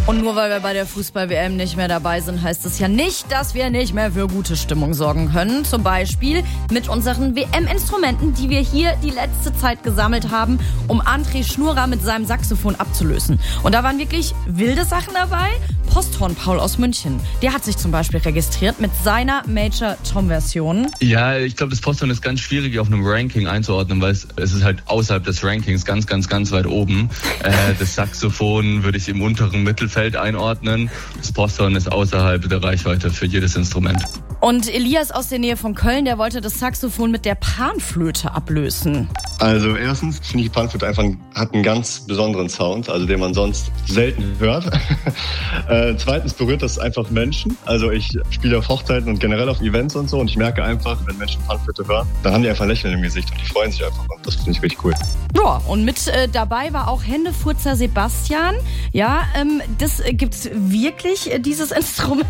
Und nur weil wir bei der Fußball-WM nicht mehr dabei sind, heißt es ja nicht, dass wir nicht mehr für gute Stimmung sorgen können. Zum Beispiel mit unseren WM-Instrumenten, die wir hier die letzte Zeit gesammelt haben, um André Schnurer mit seinem Saxophon abzulösen. Und da waren wirklich wilde Sachen dabei. Posthorn Paul aus München, der hat sich zum Beispiel registriert mit seiner Major-Tom-Version. Ja, ich glaube, das Posthorn ist ganz schwierig auf einem Ranking einzuordnen, weil es ist halt außerhalb des Rankings ganz, ganz, ganz weit oben. Das Saxophon würde ich im unteren Mittelfeld einordnen. Das Posthorn ist außerhalb der Reichweite für jedes Instrument. Und Elias aus der Nähe von Köln, der wollte das Saxophon mit der Panflöte ablösen. Also erstens finde ich, die Panflöte hat einen ganz besonderen Sound, also den man sonst selten hört. Zweitens berührt das einfach Menschen. Also ich spiele auf Hochzeiten und generell auf Events und so und ich merke einfach, wenn Menschen Panflöte hören, dann haben die einfach ein Lächeln im Gesicht und die freuen sich einfach. Und das finde ich richtig cool. Ja, und mit dabei war auch Händefurzer Sebastian. Ja, das gibt's wirklich, dieses Instrument.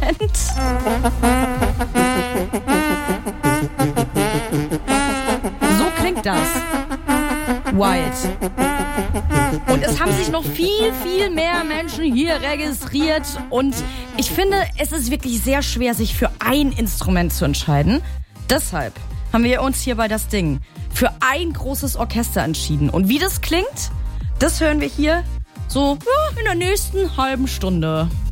So klingt das. Wild. Und es haben sich noch viel, viel mehr Menschen hier registriert. Und ich finde, es ist wirklich sehr schwer, sich für ein Instrument zu entscheiden. Deshalb haben wir uns hier bei Das Ding für ein großes Orchester entschieden. Und wie das klingt, das hören wir hier so in der nächsten halben Stunde.